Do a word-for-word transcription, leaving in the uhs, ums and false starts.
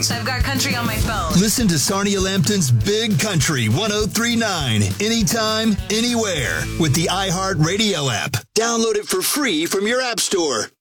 songs. I've got country on my phone. Listen to Sarnia Lambton's Big Country one oh three point nine anytime, anywhere with the iHeartRadio app. Download it for free from your app store.